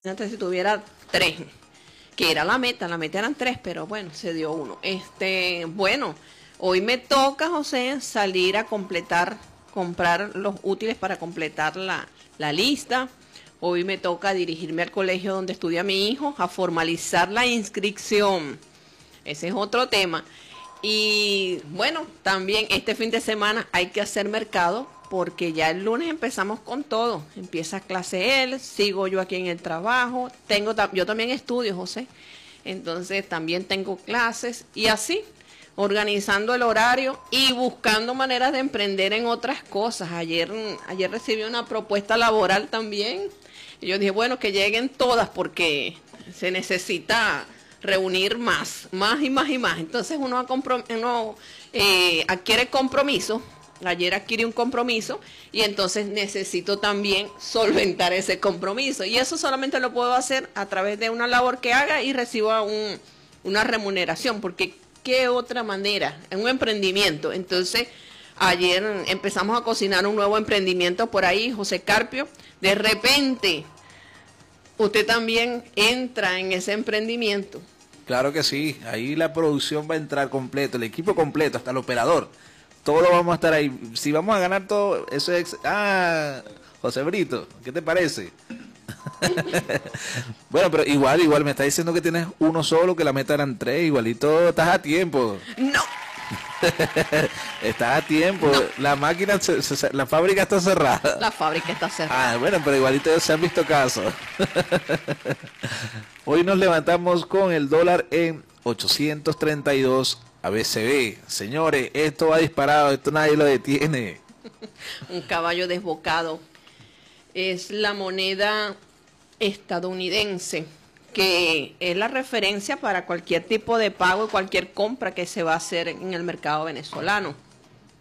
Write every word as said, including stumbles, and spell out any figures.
Antes si tuviera tres, que era la meta, la meta eran tres, pero bueno, se dio uno. Este, bueno, hoy me toca, José, salir a completar, comprar los útiles para completar la, la lista. Hoy me toca dirigirme al colegio donde estudia mi hijo, a formalizar la inscripción. Ese es otro tema. Y bueno, también este fin de semana hay que hacer mercado porque ya el lunes empezamos con todo. Empieza clase él, sigo yo aquí en el trabajo, tengo yo también estudio, José. Entonces también tengo clases y así, organizando el horario y buscando maneras de emprender en otras cosas. Ayer, ayer recibí una propuesta laboral también. Y yo dije, bueno, que lleguen todas porque se necesita reunir más, más y más y más. Entonces uno, uno eh, adquiere compromiso. Ayer adquirí un compromiso y entonces necesito también solventar ese compromiso. Y eso solamente lo puedo hacer a través de una labor que haga y reciba un, una remuneración, porque ¿qué otra manera? Es un emprendimiento. Entonces, ayer empezamos a cocinar un nuevo emprendimiento por ahí, José Carpio. De repente, usted también entra en ese emprendimiento. Claro que sí, ahí la producción va a entrar completo, el equipo completo, hasta el operador. Todos vamos a estar ahí. Si vamos a ganar todo, eso es... Ah, José Brito, ¿qué te parece? Bueno, pero igual, igual, me está diciendo que tienes uno solo, que la meta eran tres, igualito estás a tiempo. No. Estás a tiempo. No. La máquina, se, se, la fábrica está cerrada. La fábrica está cerrada. Ah, bueno, pero igualito se han visto casos. Hoy nos levantamos con el dólar en ochocientos treinta y dos a B C B. Señores, esto va disparado, esto nadie lo detiene. Un caballo desbocado. Es la moneda estadounidense, que es la referencia para cualquier tipo de pago y cualquier compra que se va a hacer en el mercado venezolano.